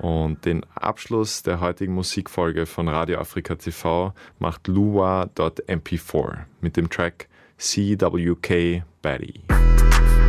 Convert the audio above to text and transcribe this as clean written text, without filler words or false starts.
Und den Abschluss der heutigen Musikfolge von Radio Afrika TV macht Luwa.mp4 mit dem Track CWK Batty.